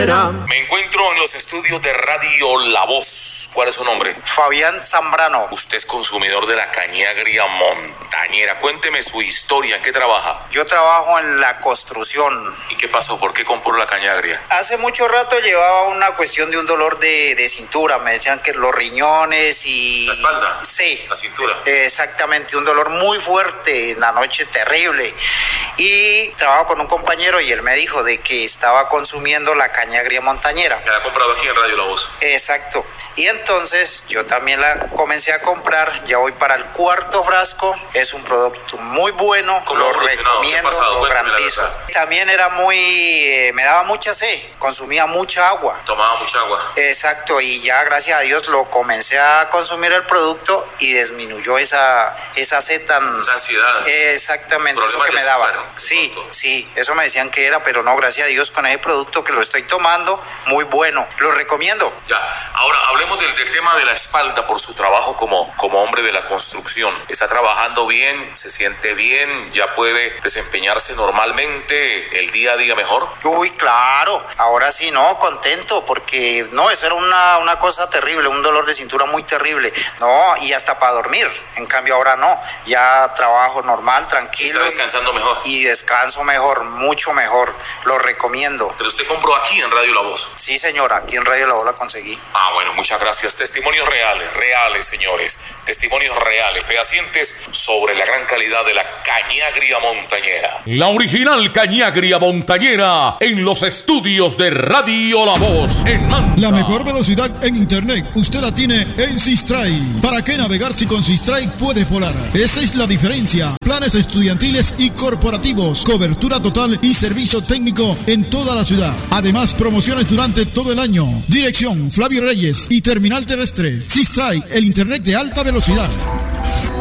montañera. Me encuentro en los estudios de Radio La Voz. ¿Cuál es su nombre? Fabián Zambrano. Usted es consumidor de la caña agria montañera. Cuénteme su historia. ¿En qué trabaja? Yo trabajo en la construcción. ¿Y qué pasó? ¿Por qué compró la caña agria? Hace mucho rato llevaba una cuestión de un dolor de cintura. Me decían que los riñones y... ¿La espalda? Sí. ¿La cintura? Exactamente, un dolor muy fuerte, en la noche terrible. Y trabajo con un compañero y él me dijo de que estaba consumiendo la caña agria montañera. ¿La ha comprado aquí en Radio La Voz? Exacto. Y entonces yo también la comencé a comprar. Ya voy para el 4º frasco. Es un producto muy bueno. Lo recomiendo, lo garantizo. También era me daba mucha sed. Consumía mucha agua. Tomaba mucha agua. Exacto. Y ya gracias a Dios lo comencé a consumir el producto y disminuyó esa sed tan... Esa ansiedad. Exactamente. Eso que me daba. Sí. Eso me decían que era, pero no, gracias a Dios con ese producto que lo estoy tomando, muy bueno. Lo recomiendo. Ya. Ahora hablemos del tema de la espalda por su trabajo como hombre de la construcción. ¿Está trabajando bien? ¿Se siente bien? ¿Ya puede desempeñarse normalmente el día a día mejor? Uy, claro. Ahora sí, no, contento, porque no, eso era una cosa terrible, un dolor de cintura muy terrible. No, y hasta para dormir. En cambio ahora no. Ya trabajo normal, tranquilo. ¿Está descansando mejor? Y descanso mejor, mucho mejor. Lo recomiendo. ¿Pero usted compró aquí en Radio La Voz? Sí, señora, aquí en Radio La Voz la conseguí. Bueno, muchas gracias. Testimonios reales, señores. Testimonios reales, fehacientes sobre la gran calidad de la caña agria montañera. La original caña agria montañera en los estudios de Radio La Voz en Manta. La mejor velocidad en internet usted la tiene en SeaStrike. ¿Para qué navegar si con SeaStrike puede volar? Esa es la diferencia. Planes estudiantiles y corporativos, cobertura total y servicio técnico en toda la ciudad. Además, promociones durante todo el año. Dirección Flavio Reyes y Terminal Terrestre. SeaStrike, el internet de alta velocidad.